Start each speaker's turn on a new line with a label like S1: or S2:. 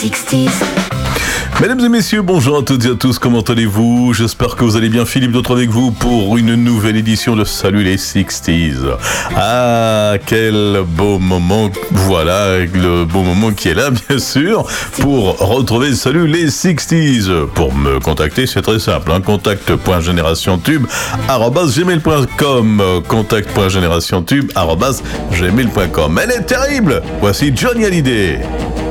S1: 60s.
S2: Mesdames et messieurs, bonjour à toutes et à tous, comment allez-vous? J'espère que vous allez bien. Philippe d'autre avec vous pour une nouvelle édition de Salut les 60s. Ah, quel beau moment, voilà, le beau moment qui est là, bien sûr, pour retrouver Salut les 60s. Pour me contacter, c'est très simple, hein, contact.generationtube@gmail.com, contact.generationtube@gmail.com. Elle est terrible. Voici Johnny Hallyday.